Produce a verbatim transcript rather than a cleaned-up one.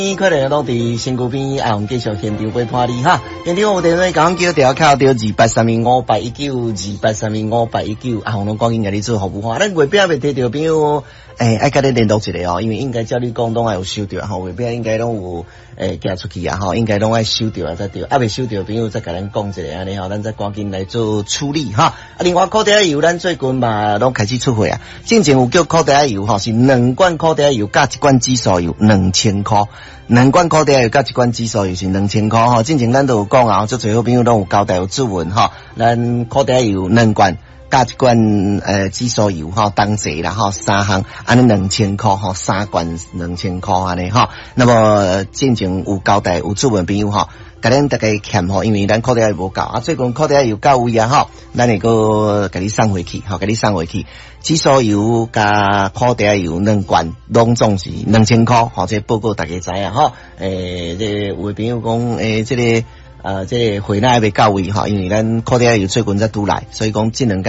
可能拢伫身躯边，啊，我们继续现场陪伴你哈。现场有电话讲叫调卡到二八三五八一九二八三五八一九，啊，我拢讲应该你做服务哈。咱月饼未摕到朋友，诶、欸，爱甲你联络一下哦，因为应该照你讲拢爱有收到吼，月饼应该拢有诶寄出去啊吼，应该拢爱收到啊才对，啊未收到朋友再甲咱讲一下安尼吼，咱再赶紧来做处理哈。啊，另外烤茶油咱最近嘛拢开始出货啊，之前有叫烤茶油吼，是两罐烤茶油加一罐紫苏油两千块。两罐烤茶油加一罐紫苏油是两千块吼，之前咱都有讲啊，做最好朋友拢有交代有注文吼，咱烤茶油两罐加一罐呃紫苏油吼，当时啦吼，三项安尼两千块吼，三罐两千块安尼吼。那么之前有交代有注文朋友吼，甲咱大家欠吼，因为咱烤茶油无够啊，最近烤茶油到位啊吼，咱会个甲你送回去吼，甲你送回去。紫苏油加烤茶油两罐，拢总是两千块，吼，这报告大家知啊，吼，诶，这有的朋友讲，诶，这个，呃，这个回来未到位哈，因为咱烤茶油最近才拄来，所以讲这两